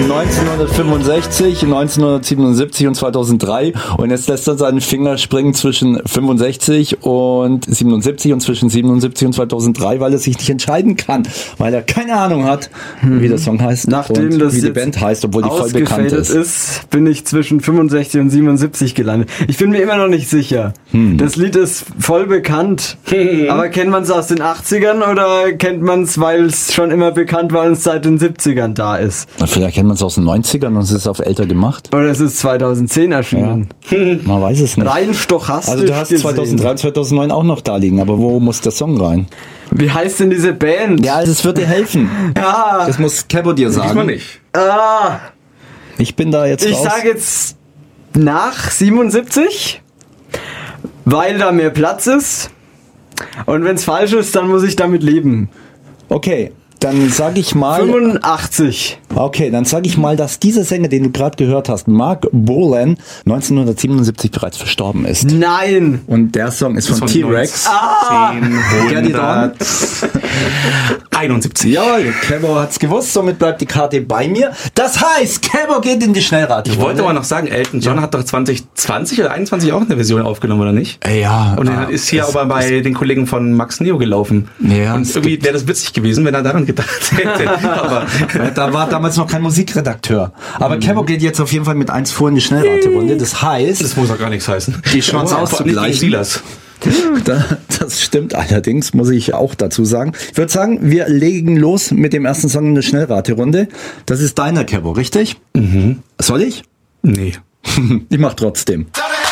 1965, 1977 und 2003 und jetzt lässt er seinen Finger springen zwischen 65 und 77 und zwischen 77 und 2003, weil er sich nicht entscheiden kann, weil er keine Ahnung hat, wie der Song heißt Nachdem und das wie die jetzt Band heißt, obwohl die voll bekannt ist. Bin ich zwischen 65 und 77 gelandet. Ich bin mir immer noch nicht sicher. Das Lied ist voll bekannt, aber kennt man es aus den 80ern oder kennt man es, weil es schon immer bekannt war und es seit den 70ern da ist? Vielleicht kennt man es aus den 90ern und es ist auf älter gemacht. Oder es ist 2010 erschienen. Ja. Man weiß es nicht. Rein stochastisch. Also du hast 2003 und 2009 auch noch da liegen, aber wo muss der Song rein? Wie heißt denn diese Band? Ja, das wird dir helfen. Ja. Das muss Kebo dir sagen. Diesmal nicht. Ich bin da jetzt Ich raus. sage jetzt nach 77, weil da mehr Platz ist. Und wenn es falsch ist, dann muss ich damit leben. Okay, dann sage ich mal... 85. Okay, dann sage ich mal, dass dieser Sänger, den du gerade gehört hast, Mark Bolan, 1977 bereits verstorben ist. Nein. Und der Song ist von T-Rex. 71. Jawohl, Kebo hat's gewusst, somit bleibt die Karte bei mir. Das heißt, Kebo geht in die Schnellrate. Ich wollte aber noch sagen, Elton John hat doch 2020 oder 21 auch eine Version aufgenommen, oder nicht? Ja. Und er ist hier aber bei den Kollegen von Max Neo gelaufen. Ja, und irgendwie wäre das witzig gewesen, wenn er daran gedacht hätte. Aber da war damals noch kein Musikredakteur. Aber Kebo geht jetzt auf jeden Fall mit 1 vor in die Schnellrate-Runde. Das heißt, das muss doch gar nichts heißen. die Chance auszugleichen. Silas. Das stimmt allerdings, muss ich auch dazu sagen. Ich würde sagen, wir legen los mit dem ersten Song in der Schnellrate-Runde. Das ist deiner, Kebo, richtig? Soll ich? Nee. Ich mach trotzdem.